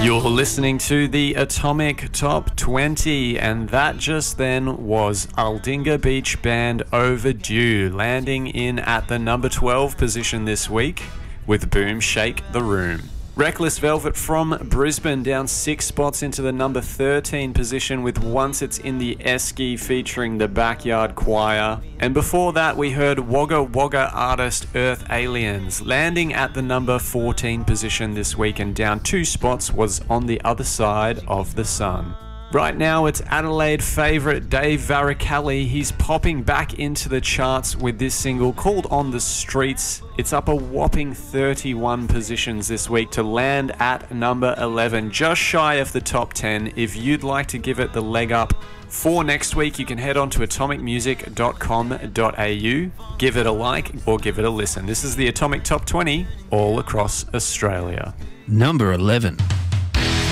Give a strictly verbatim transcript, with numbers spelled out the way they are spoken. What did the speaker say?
You're listening to the Atomic Top twenty, and that just then was Aldinga Beach Band Overdue, landing in at the number twelve position this week with Boom Shake the Room. Reckless Velvet from Brisbane down six spots into the number thirteen position with Once It's in the Esky featuring the Backyard Choir. And before that we heard Wagga Wagga artist Earth Aliens landing at the number fourteen position this week, and down two spots was On the Other Side of the Sun. Right now it's Adelaide favourite Dave Varicalli. He's popping back into the charts with this single called On the Streets. It's up a whopping thirty-one positions this week to land at number eleven, just shy of the top ten. If you'd like to give it the leg up for next week, you can head on to atomic music dot com dot a u, give it a like or give it a listen. This is the Atomic Top twenty all across Australia. Number eleven.